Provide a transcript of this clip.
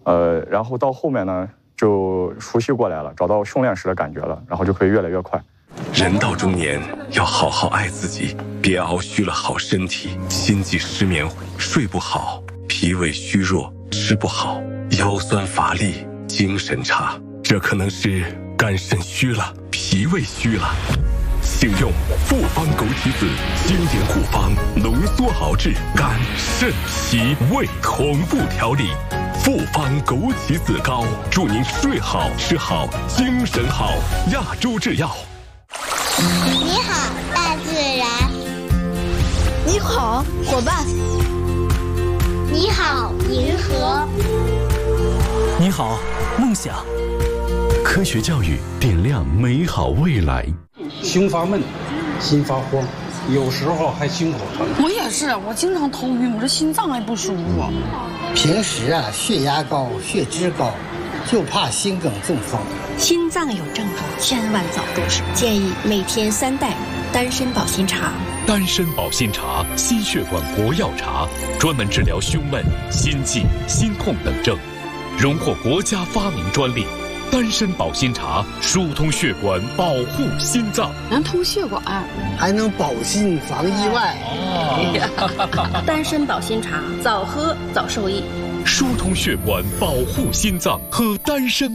然后到后面呢就熟悉过来了，找到训练时的感觉了，然后就可以越来越快。 人到中年，要好好爱自己，别熬虚了好身体，心悸失眠，睡不好，脾胃虚弱，吃不好，腰酸乏力，精神差，这可能是肝肾虚了，脾胃虚了。请用复方枸杞子经典古方浓缩熬制肝肾脾胃同步调理。复方枸杞子膏，祝您睡好吃好精神好。亚洲制药。 你好，大自然。 你好，伙伴。 你好，银河。 你好，梦想。 科学教育点亮美好未来。 胸发闷，心发慌，有时候还心口疼。 我也是，我经常头晕，我这心脏还不舒服。 平时血压高、血脂高，就怕心梗中风。 心脏有症状，千万早重视。建议每天3袋丹参保心茶。 丹参保心茶，心血管国药茶，专门治疗胸闷、心悸、心痛等症，荣获国家发明专利。丹参保心茶疏通血管，保护心脏， 能通血管， 还能保心防意外。 丹参保心茶，早喝早受益。 疏通血管，保护心脏，喝丹参。